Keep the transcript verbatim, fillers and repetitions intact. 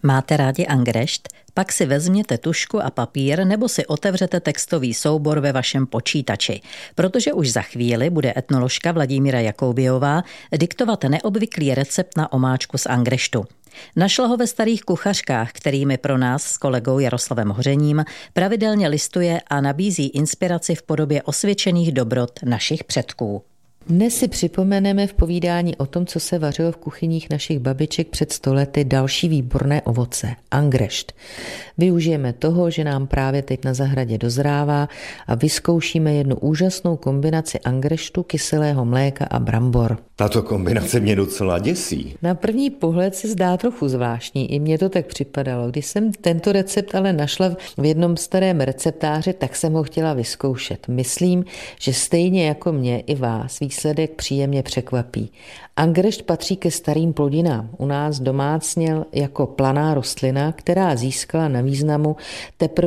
Máte rádi angrešt? Pak si vezměte tužku a papír nebo si otevřete textový soubor ve vašem počítači, protože už za chvíli bude etnoložka Vladimíra Jakoubiová diktovat neobvyklý recept na omáčku z angreštu. Našla ho ve starých kuchařkách, kterými pro nás s kolegou Jaroslavem Hořením pravidelně listuje a nabízí inspiraci v podobě osvědčených dobrot našich předků. Dnes si připomeneme v povídání o tom, co se vařilo v kuchyních našich babiček před sto lety, další výborné ovoce, angrešt. Využijeme toho, že nám právě teď na zahradě dozrává a vyzkoušíme jednu úžasnou kombinaci angreštu, kyselého mléka a brambor. Tato kombinace mě docela děsí. Na první pohled se zdá trochu zvláštní, i mně to tak připadalo. Když jsem tento recept ale našla v jednom starém receptáři, tak jsem ho chtěla vyzkoušet. Myslím, že stejně jako mě i vás výsledek příjemně překvapí. Angrešt patří ke starým plodinám. U nás domácněl jako planá rostlina, která získala na významu teprve